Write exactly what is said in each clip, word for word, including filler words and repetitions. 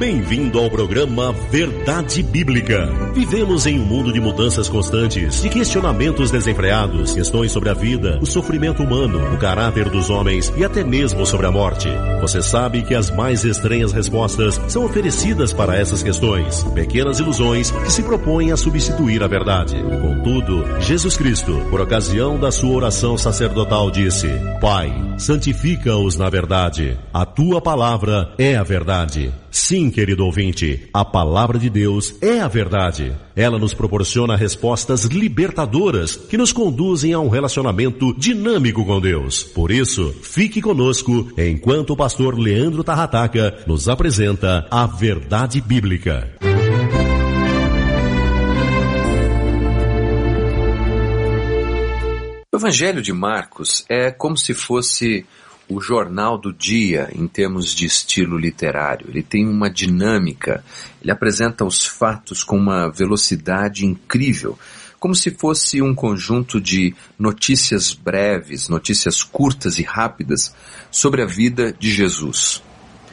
Bem-vindo ao programa Verdade Bíblica. Vivemos em um mundo de mudanças constantes, de questionamentos desenfreados, questões sobre a vida, o sofrimento humano, o caráter dos homens e até mesmo sobre a morte. Você sabe que as mais estranhas respostas são oferecidas para essas questões, pequenas ilusões que se propõem a substituir a verdade. Contudo, Jesus Cristo, por ocasião da sua oração sacerdotal, disse: Pai, santifica-os na verdade. A tua palavra é a verdade. Sim, querido ouvinte, a palavra de Deus é a verdade. Ela nos proporciona respostas libertadoras que nos conduzem a um relacionamento dinâmico com Deus. Por isso, fique conosco enquanto o pastor Leandro Tarrataca nos apresenta a Verdade Bíblica. O Evangelho de Marcos é como se fosse o jornal do dia em termos de estilo literário. Ele tem uma dinâmica, ele apresenta os fatos com uma velocidade incrível, como se fosse um conjunto de notícias breves, notícias curtas e rápidas sobre a vida de Jesus.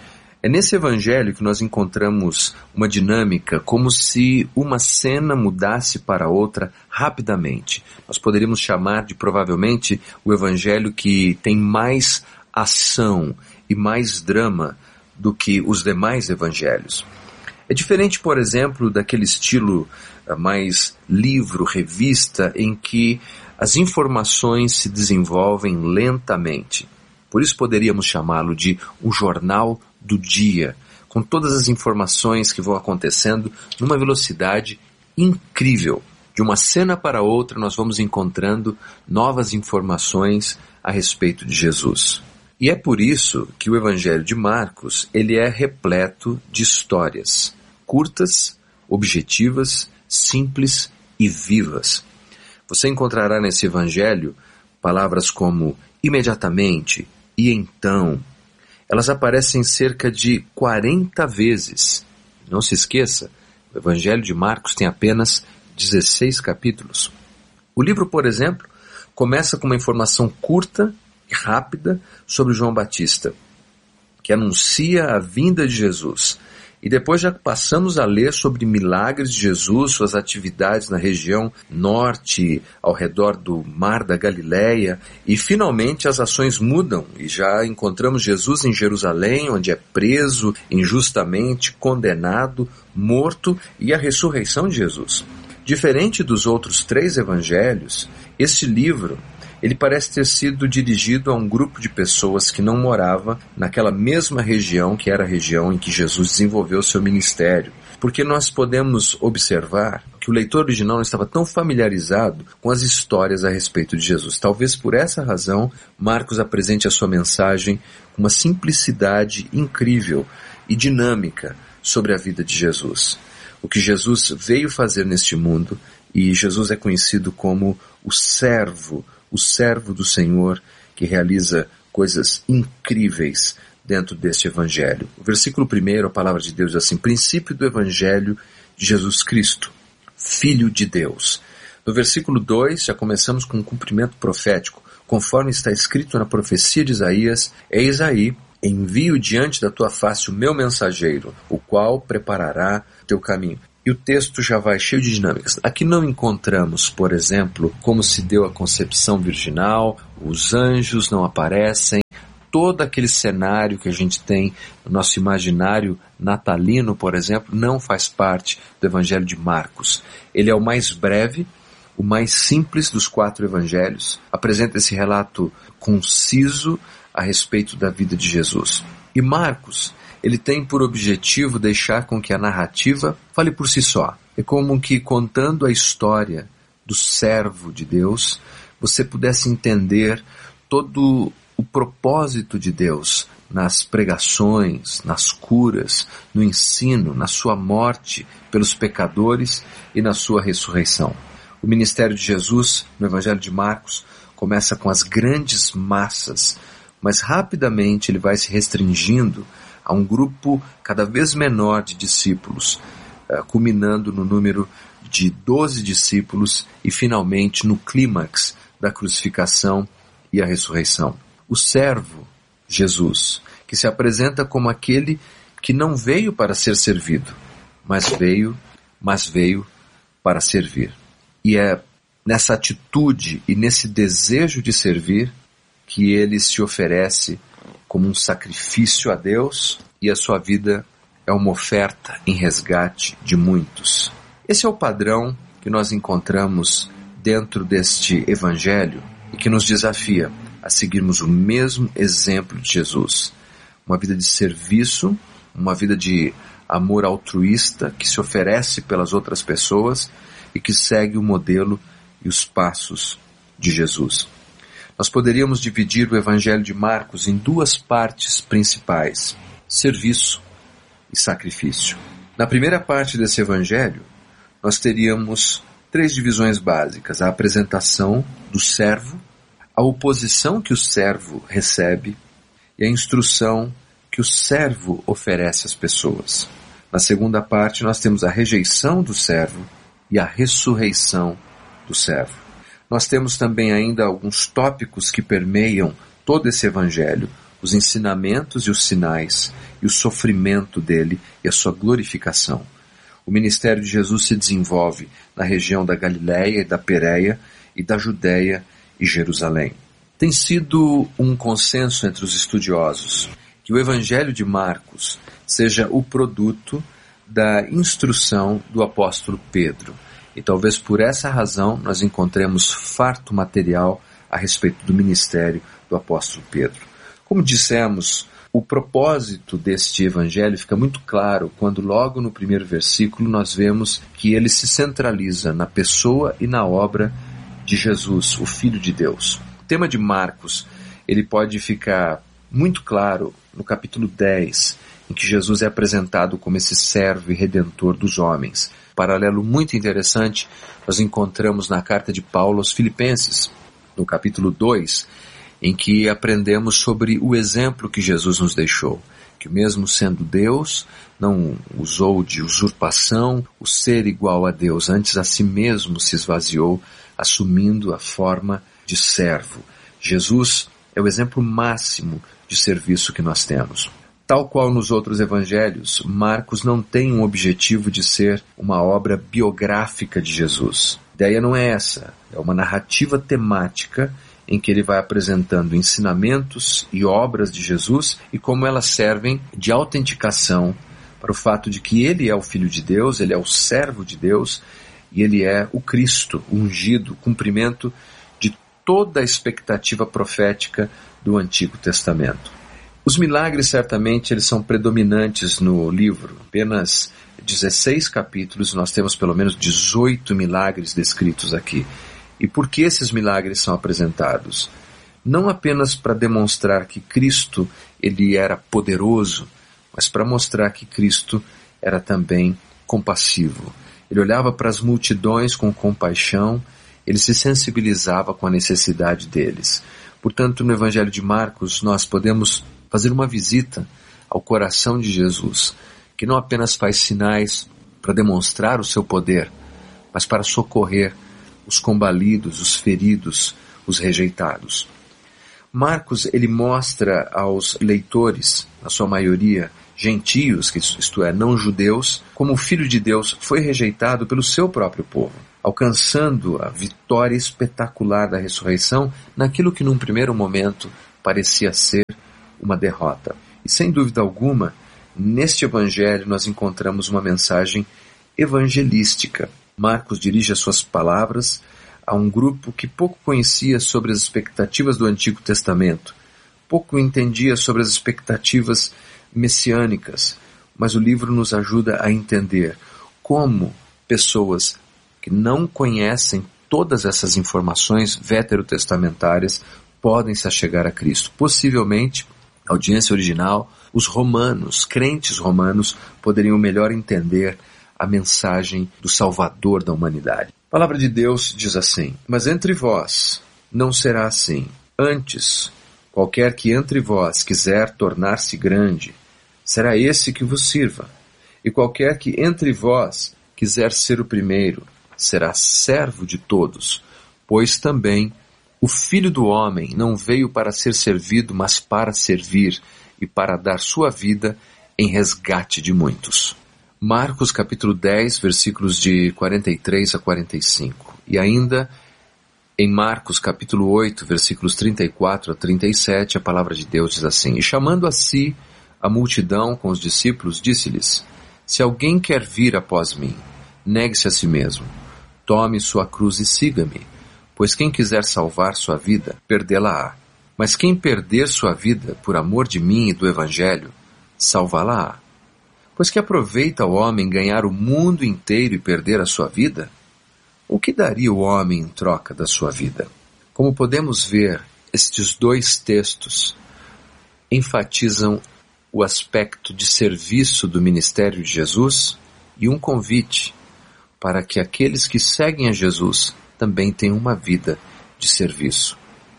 É nesse evangelho que nós encontramos uma dinâmica como se uma cena mudasse para outra rapidamente. Nós poderíamos chamar de, provavelmente, o evangelho que tem mais ação e mais drama do que os demais evangelhos. É diferente, por exemplo, daquele estilo mais livro, revista, em que as informações se desenvolvem lentamente. Por isso poderíamos chamá-lo de o jornal do dia, com todas as informações que vão acontecendo numa velocidade incrível. De uma cena para outra nós vamos encontrando novas informações a respeito de Jesus. E é por isso que o Evangelho de Marcos ele é repleto de histórias curtas, objetivas, simples e vivas. Você encontrará nesse Evangelho palavras como imediatamente e então. Elas aparecem cerca de quarenta vezes. Não se esqueça, o Evangelho de Marcos tem apenas dezesseis capítulos. O livro, por exemplo, começa com uma informação curta e rápida sobre João Batista, que anuncia a vinda de Jesus. E depois já passamos a ler sobre milagres de Jesus, suas atividades na região norte, ao redor do Mar da Galileia, e finalmente as ações mudam e já encontramos Jesus em Jerusalém, onde é preso, injustamente condenado, morto, e a ressurreição de Jesus. Diferente dos outros três evangelhos, este livro ele parece ter sido dirigido a um grupo de pessoas que não morava naquela mesma região que era a região em que Jesus desenvolveu seu ministério. Porque nós podemos observar que o leitor original não estava tão familiarizado com as histórias a respeito de Jesus. Talvez por essa razão, Marcos apresente a sua mensagem com uma simplicidade incrível e dinâmica sobre a vida de Jesus. O que Jesus veio fazer neste mundo, e Jesus é conhecido como o servo, o servo do Senhor, que realiza coisas incríveis dentro deste evangelho. O versículo primeiro, a palavra de Deus diz assim: princípio do evangelho de Jesus Cristo, Filho de Deus. No versículo dois, já começamos com um cumprimento profético, conforme está escrito na profecia de Isaías: eis aí, envio diante da tua face o meu mensageiro, o qual preparará teu caminho. E o texto já vai cheio de dinâmicas. Aqui não encontramos, por exemplo, como se deu a concepção virginal, os anjos não aparecem, todo aquele cenário que a gente tem no nosso imaginário natalino, por exemplo, não faz parte do Evangelho de Marcos. Ele é o mais breve, o mais simples dos quatro evangelhos, apresenta esse relato conciso a respeito da vida de Jesus. E Marcos, ele tem por objetivo deixar com que a narrativa fale por si só. É como que contando a história do servo de Deus, você pudesse entender todo o propósito de Deus nas pregações, nas curas, no ensino, na sua morte pelos pecadores e na sua ressurreição. O ministério de Jesus, no Evangelho de Marcos, começa com as grandes massas, mas rapidamente ele vai se restringindo a um grupo cada vez menor de discípulos, culminando no número de doze discípulos e finalmente no clímax da crucificação e a ressurreição. O servo, Jesus, que se apresenta como aquele que não veio para ser servido, mas veio, mas veio para servir. E é nessa atitude e nesse desejo de servir que ele se oferece como um sacrifício a Deus, e a sua vida é uma oferta em resgate de muitos. Esse é o padrão que nós encontramos dentro deste evangelho e que nos desafia a seguirmos o mesmo exemplo de Jesus. Uma vida de serviço, uma vida de amor altruísta que se oferece pelas outras pessoas e que segue o modelo e os passos de Jesus. Nós poderíamos dividir o Evangelho de Marcos em duas partes principais: serviço e sacrifício. Na primeira parte desse Evangelho, nós teríamos três divisões básicas: a apresentação do servo, a oposição que o servo recebe e a instrução que o servo oferece às pessoas. Na segunda parte, nós temos a rejeição do servo e a ressurreição do servo. Nós temos também ainda alguns tópicos que permeiam todo esse evangelho: os ensinamentos e os sinais, e o sofrimento dele e a sua glorificação. O ministério de Jesus se desenvolve na região da Galileia e da Pérea e da Judéia e Jerusalém. Tem sido um consenso entre os estudiosos que o Evangelho de Marcos seja o produto da instrução do apóstolo Pedro. E talvez por essa razão nós encontremos farto material a respeito do ministério do apóstolo Pedro. Como dissemos, o propósito deste evangelho fica muito claro quando logo no primeiro versículo nós vemos que ele se centraliza na pessoa e na obra de Jesus, o Filho de Deus. O tema de Marcos, ele pode ficar muito claro no capítulo dez, em que Jesus é apresentado como esse servo e redentor dos homens. Paralelo muito interessante nós encontramos na carta de Paulo aos Filipenses, no capítulo dois, em que aprendemos sobre o exemplo que Jesus nos deixou, que mesmo sendo Deus, não usou de usurpação o ser igual a Deus, antes a si mesmo se esvaziou, assumindo a forma de servo. Jesus é o exemplo máximo de serviço que nós temos. Tal qual nos outros evangelhos, Marcos não tem um objetivo de ser uma obra biográfica de Jesus. A ideia não é essa, é uma narrativa temática em que ele vai apresentando ensinamentos e obras de Jesus e como elas servem de autenticação para o fato de que ele é o Filho de Deus, ele é o servo de Deus e ele é o Cristo, o ungido, o cumprimento de toda a expectativa profética do Antigo Testamento. Os milagres, certamente, eles são predominantes no livro. Apenas dezesseis capítulos, nós temos pelo menos dezoito milagres descritos aqui. E por que esses milagres são apresentados? Não apenas para demonstrar que Cristo ele era poderoso, mas para mostrar que Cristo era também compassivo. Ele olhava para as multidões com compaixão, ele se sensibilizava com a necessidade deles. Portanto, no Evangelho de Marcos, nós podemos fazer uma visita ao coração de Jesus, que não apenas faz sinais para demonstrar o seu poder, mas para socorrer os combalidos, os feridos, os rejeitados. Marcos, ele mostra aos leitores, na sua maioria gentios, isto é, não judeus, como o Filho de Deus foi rejeitado pelo seu próprio povo, alcançando a vitória espetacular da ressurreição naquilo que num primeiro momento parecia ser uma derrota. E sem dúvida alguma, neste evangelho nós encontramos uma mensagem evangelística. Marcos dirige as suas palavras a um grupo que pouco conhecia sobre as expectativas do Antigo Testamento, pouco entendia sobre as expectativas messiânicas, mas o livro nos ajuda a entender como pessoas que não conhecem todas essas informações veterotestamentárias podem se achegar a Cristo. Possivelmente, a audiência original, os romanos, crentes romanos, poderiam melhor entender a mensagem do Salvador da humanidade. A palavra de Deus diz assim: mas entre vós não será assim. Antes, qualquer que entre vós quiser tornar-se grande, será esse que vos sirva. E qualquer que entre vós quiser ser o primeiro, será servo de todos. Pois também o Filho do Homem não veio para ser servido, mas para servir e para dar sua vida em resgate de muitos. Marcos capítulo dez, versículos de quarenta e três a quarenta e cinco. E ainda em Marcos capítulo oito, versículos trinta e quatro a trinta e sete, a palavra de Deus diz assim: E chamando a si a multidão com os discípulos, disse-lhes: Se alguém quer vir após mim, negue-se a si mesmo, tome sua cruz e siga-me, pois quem quiser salvar sua vida, perdê-la-á. Mas quem perder sua vida por amor de mim e do Evangelho, salvá-la-á. Pois que aproveita o homem ganhar o mundo inteiro e perder a sua vida? O que daria o homem em troca da sua vida? Como podemos ver, estes dois textos enfatizam o aspecto de serviço do ministério de Jesus e um convite para que aqueles que seguem a Jesus também tenham uma vida de serviço.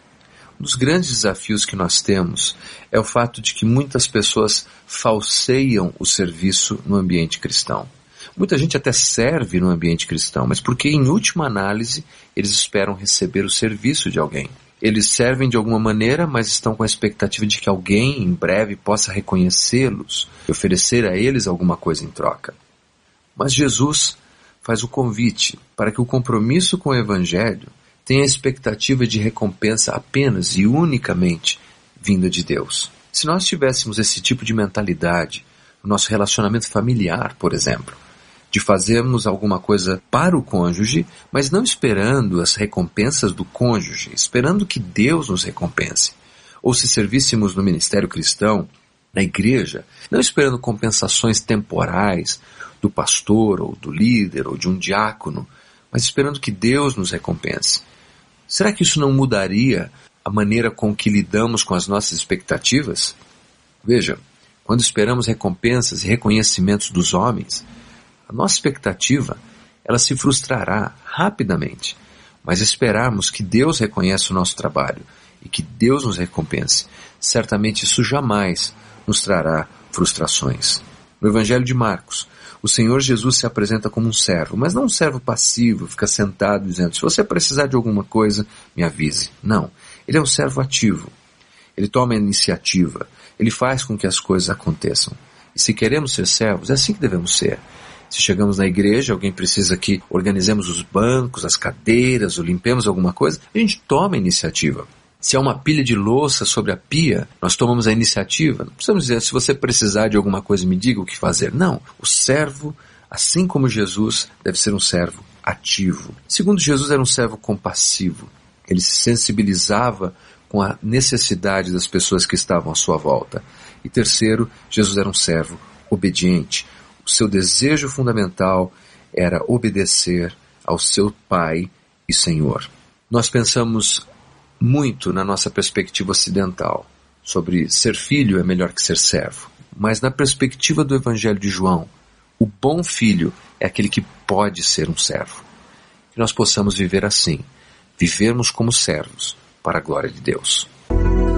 Um dos grandes desafios que nós temos é o fato de que muitas pessoas falseiam o serviço no ambiente cristão. Muita gente até serve no ambiente cristão, mas porque, em última análise, eles esperam receber o serviço de alguém. Eles servem de alguma maneira, mas estão com a expectativa de que alguém, em breve, possa reconhecê-los e oferecer a eles alguma coisa em troca. Mas Jesus faz o convite para que o compromisso com o Evangelho tenha a expectativa de recompensa apenas e unicamente vinda de Deus. Se nós tivéssemos esse tipo de mentalidade no nosso relacionamento familiar, por exemplo, de fazermos alguma coisa para o cônjuge, mas não esperando as recompensas do cônjuge, esperando que Deus nos recompense. Ou se servíssemos no ministério cristão, na igreja, não esperando compensações temporais do pastor, ou do líder, ou de um diácono, mas esperando que Deus nos recompense. Será que isso não mudaria a maneira com que lidamos com as nossas expectativas? Veja, quando esperamos recompensas e reconhecimentos dos homens, a nossa expectativa, ela se frustrará rapidamente. Mas esperarmos que Deus reconheça o nosso trabalho e que Deus nos recompense, certamente isso jamais nos trará frustrações. No Evangelho de Marcos, o Senhor Jesus se apresenta como um servo, mas não um servo passivo, fica sentado dizendo: se você precisar de alguma coisa, me avise. Não, ele é um servo ativo. Ele toma a iniciativa, ele faz com que as coisas aconteçam. E se queremos ser servos, é assim que devemos ser. Se chegamos na igreja, alguém precisa que organizemos os bancos, as cadeiras, ou limpemos alguma coisa, a gente toma a iniciativa. Se há uma pilha de louça sobre a pia, nós tomamos a iniciativa. Não precisamos dizer: se você precisar de alguma coisa, me diga o que fazer. Não, o servo, assim como Jesus, deve ser um servo ativo. Segundo, Jesus era um servo compassivo. Ele se sensibilizava com a necessidade das pessoas que estavam à sua volta. E terceiro, Jesus era um servo obediente. O seu desejo fundamental era obedecer ao seu Pai e Senhor. Nós pensamos muito na nossa perspectiva ocidental sobre ser filho é melhor que ser servo. Mas na perspectiva do Evangelho de João, o bom filho é aquele que pode ser um servo. Que nós possamos viver assim, vivermos como servos para a glória de Deus.